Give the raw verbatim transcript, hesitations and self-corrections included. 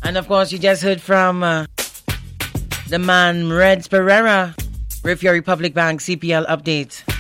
And of course, you just heard from uh, the man Reds Pereira with your Republic Bank C P L update.